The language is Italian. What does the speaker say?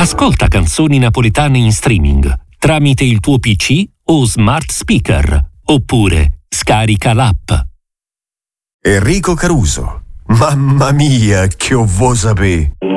Ascolta canzoni napoletane in streaming tramite il tuo PC o smart speaker, oppure scarica l'app. Enrico Caruso. Mamma mia, che vuoi sapere?